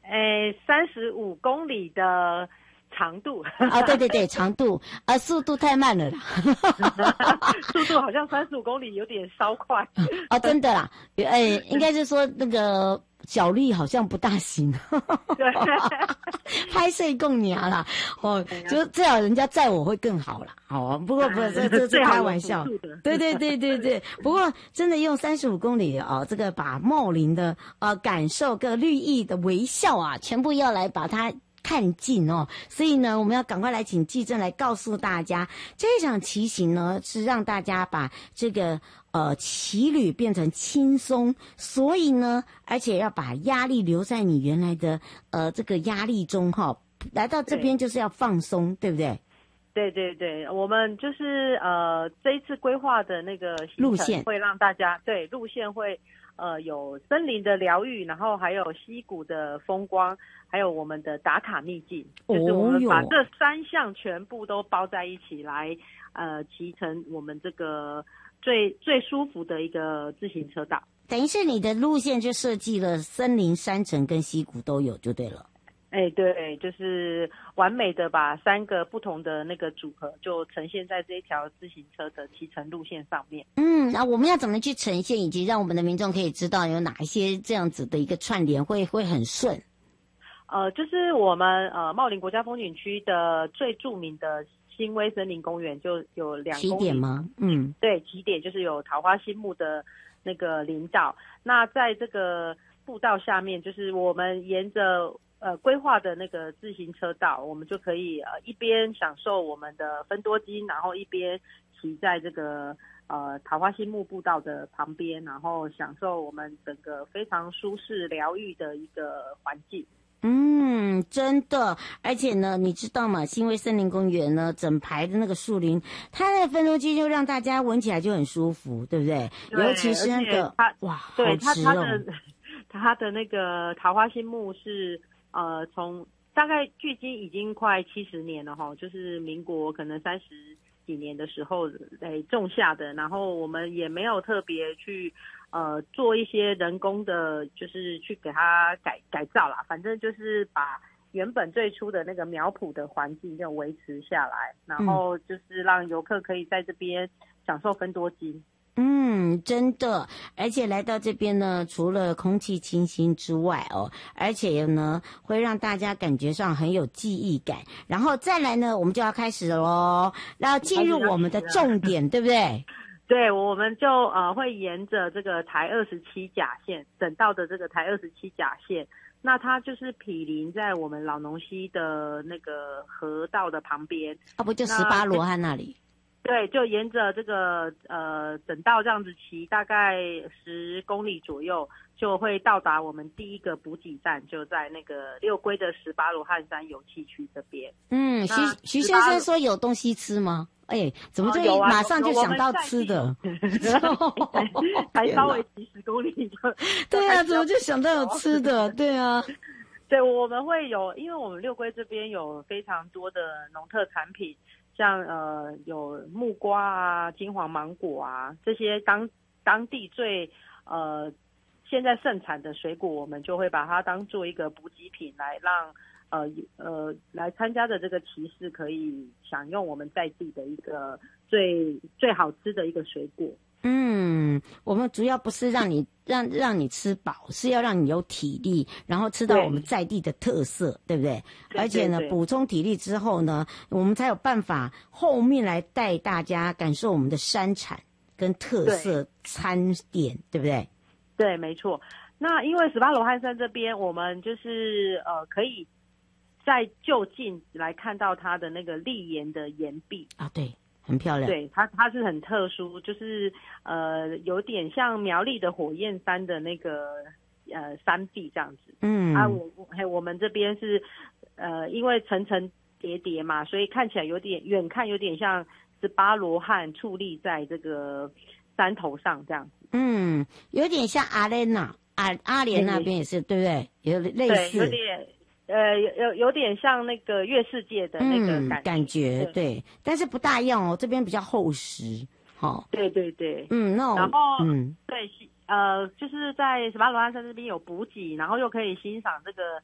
35公里的长度啊，对对对，长度速度太慢了啦， 速度好像35公里有点稍快哦，真的啦，应该是说那个脚力好像不大行， 对， 拍摄共娘啦，就最好人家载我会更好啦，不过不是这开玩笑，对对对对对，不过真的用35公里这个把茂林的感受跟绿意的微笑啊，全部要来把它看尽哦，所以呢，我们要赶快来请纪政来告诉大家，这一场骑行呢是让大家把这个骑旅变成轻松，所以呢，而且要把压力留在你原来的这个压力中哈，来到这边就是要放松，对不对？ 对对对，我们就是这一次规划的那个行程会让大家对路线会有森林的疗愈，然后还有溪谷的风光，还有我们的打卡秘境，就是我们把这3项全部都包在一起来骑乘我们这个最舒服的一个自行车道。 等于是你的路线就设计了森林、山城跟溪谷都有就对了。 对，就是完美的把3个不同的那个组合就呈现在这一条自行车的骑乘路线上面。 那我们要怎么去呈现，以及让我们的民众可以知道有哪一些这样子的一个串联会很顺？ 就是我们茂林国家风景区的最著名的新威森林公园就有2公里起点吗？ 对，起点就是有桃花心木的那个林道。那在这个步道下面，就是我们沿着规划的那个自行车道，我们就可以一边享受我们的芬多精，然后一边骑在这个桃花心木步道的旁边，然后享受我们整个非常舒适疗愈的一个环境。 真的，而且呢，你知道吗？新威森林公园呢，整排的那个树林，它那个芬多精就让大家闻起来就很舒服，对不对？尤其是那个哇， 对好值哦。 它的那个桃花心木是从大概距今已经快70年了哈，就是民国可能30几年的时候种下的，然后我们也没有特别去做一些人工的，就是去给它改造啦，反正就是把原本最初的那个苗圃的环境就维持下来，然后就是让游客可以在这边享受芬多精。 真的，而且来到这边呢，除了空气清新之外而且呢，会让大家感觉上很有记忆感。然后再来呢，我们就要开始了咯，然后进入我们的重点，对不对？ 对，我们就会沿着这个台27甲线整道的这个台27甲线，那它就是毗邻在我们老农溪的那个河道的旁边， 不就18罗汉那里？ 对，就沿着这个整道这样子骑，大概10公里左右，就会到达我们第一个补给站，就在那个六龟的18罗汉山油气区这边。 徐先生说有东西吃吗？怎么就马上就想到吃的？ 才稍微骑10公里就对啊，怎么就想到有吃的？对啊。 对，我们会有，因为我们六龟这边有非常多的农特产品，像有木瓜啊、金黄芒果啊，这些当地最现在盛产的水果，我们就会把它当做一个补给品来让来参加的这个骑士可以享用我们在地的一个最好吃的一个水果。 我们主要不是让你吃饱，是要让你有体力，然后吃到我们在地的特色，对不对？而且呢，补充体力之后呢，我们才有办法后面来带大家感受我们的山产跟特色餐点，对不对？ 对，没错。那因为18罗汉山这边，我们就是可以在就近来看到它的那个立岩的岩壁啊，对。很漂亮， 对，它是很特殊，就是有点像苗栗的火焰山的那个山壁这样子。我们这边是因为层层叠叠嘛，所以看起来远看有点像18罗汉矗立在这个山头上这样子。 有点像阿莲那边也是，对不对？有类似， 对，有点。有点像那个月世界的那个感觉，对，但是不大一样这边比较厚实， 对，然后对，就是在18罗汉山这边有补给，然后又可以欣赏这个